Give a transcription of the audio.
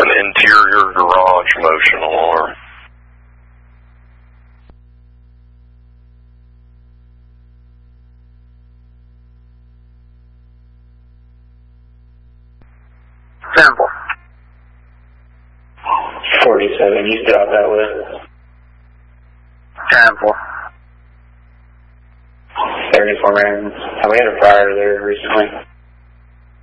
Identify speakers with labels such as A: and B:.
A: an interior garage motion alarm.
B: Sample.
C: 47, you still out that way?
B: Sample.
C: 34 man. We had a fire there recently.